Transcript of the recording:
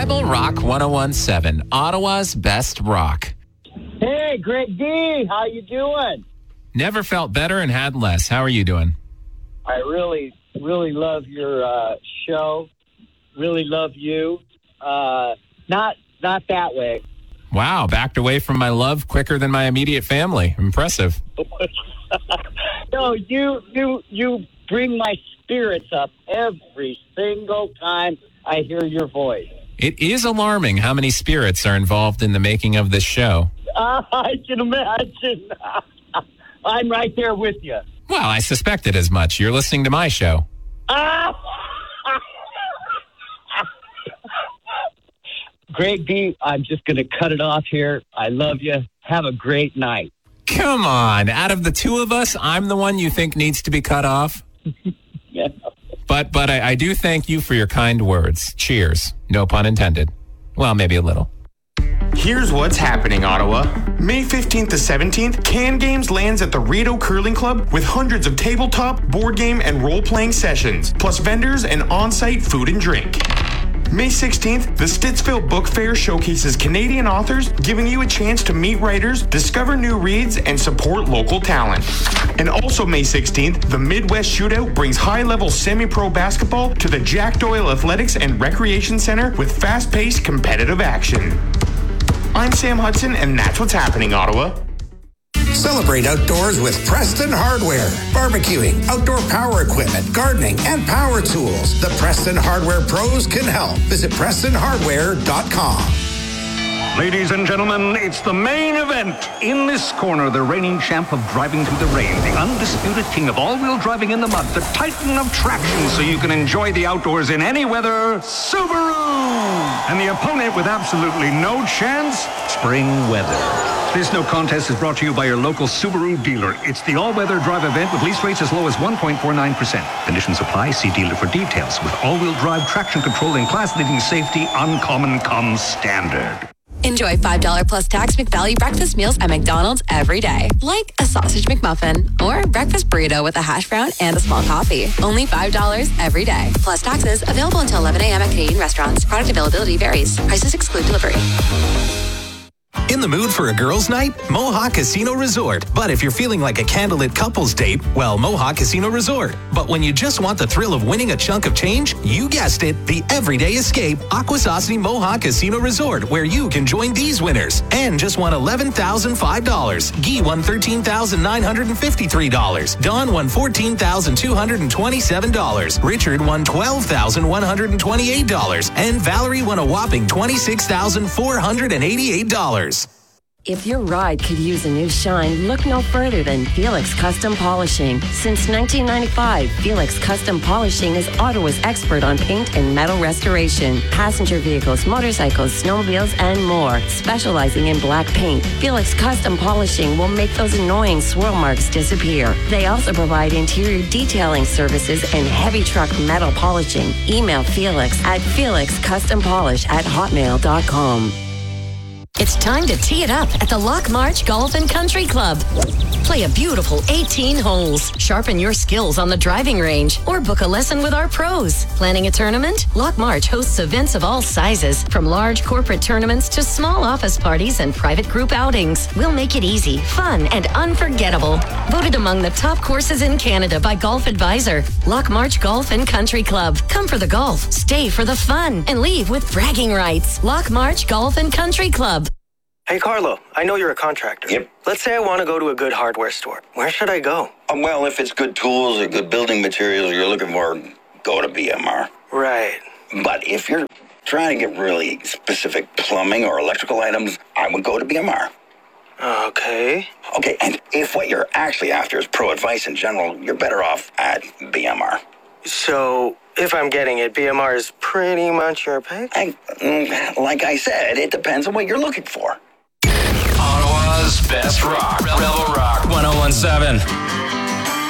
Rebel Rock 1017, Ottawa's best rock. Hey, Greg D, how you doing? Never felt better and had less. How are you doing? I really, really love your show. Really love you. Not that way. Wow, backed away from my love quicker than my immediate family. Impressive. No, you bring my spirits up every single time I hear your voice. It is alarming how many spirits are involved in the making of this show. I can imagine. I'm right there with you. Well, I suspected as much. You're listening to my show. Greg B, I'm just going to cut it off here. I love you. Have a great night. Come on. Out of the two of us, I'm the one you think needs to be cut off? Yeah. But I do thank you for your kind words. Cheers. No pun intended. Well, maybe a little. Here's what's happening, Ottawa. May 15th to 17th, Can Games lands at the Rideau Curling Club with hundreds of tabletop, board game, and role-playing sessions, plus vendors and on-site food and drink. May 16th, the Stittsville Book Fair showcases Canadian authors, giving you a chance to meet writers, discover new reads, and support local talent. And also May 16th, the Midwest Shootout brings high-level semi-pro basketball to the Jack Doyle Athletics and Recreation Center with fast-paced competitive action. I'm Sam Hudson, and that's what's happening, Ottawa. Celebrate outdoors with Preston Hardware. Barbecuing, outdoor power equipment, gardening, and power tools. The Preston Hardware pros can help. Visit PrestonHardware.com. Ladies and gentlemen, it's the main event. In this corner, the reigning champ of driving through the rain, the undisputed king of all-wheel driving in the mud, the titan of traction so you can enjoy the outdoors in any weather, Subaru! And the opponent with absolutely no chance, spring weather. This no contest is brought to you by your local Subaru dealer. It's the all-weather drive event with lease rates as low as 1.49%. Conditions apply. See dealer for details. With all-wheel drive traction control and class-leading safety, uncommon comes standard. Enjoy $5 plus tax McValue breakfast meals at McDonald's every day. Like a sausage McMuffin or breakfast burrito with a hash brown and a small coffee. Only $5 every day. Plus taxes. Available until 11 a.m. at Canadian restaurants. Product availability varies. Prices exclude delivery. In the mood for a girls' night? Mohawk Casino Resort. But if you're feeling like a candlelit couples date, well, Mohawk Casino Resort. But when you just want the thrill of winning a chunk of change, you guessed it, the everyday escape, Akwesasne Mohawk Casino Resort, where you can join these winners. And just won $11,005. Guy won $13,953. Don won $14,227. Richard won $12,128. And Valerie won a whopping $26,488. If your ride could use a new shine, look no further than Felix Custom Polishing. Since 1995, Felix Custom Polishing is Ottawa's expert on paint and metal restoration, passenger vehicles, motorcycles, snowmobiles, and more. Specializing in black paint, Felix Custom Polishing will make those annoying swirl marks disappear. They also provide interior detailing services and heavy truck metal polishing. Email Felix at felixcustompolish@hotmail.com. It's time to tee it up at the Lock March Golf and Country Club. Play a beautiful 18 holes, sharpen your skills on the driving range, or book a lesson with our pros. Planning a tournament? Lock March hosts events of all sizes, from large corporate tournaments to small office parties and private group outings. We'll make it easy, fun, and unforgettable. Voted among the top courses in Canada by Golf Advisor. Lock March Golf and Country Club. Come for the golf, stay for the fun, and leave with bragging rights. Lock March Golf and Country Club. Hey, Carlo, I know you're a contractor. Yep. Let's say I want to go to a good hardware store. Where should I go? Well, if it's good tools or good building materials you're looking for, go to BMR. Right. But if you're trying to get really specific plumbing or electrical items, I would go to BMR. Okay. Okay, and if what you're actually after is pro advice in general, you're better off at BMR. So, if I'm getting it, BMR is pretty much your pick? Like I said, it depends on what you're looking for. Ottawa's best rock. Rebel Rock 1017.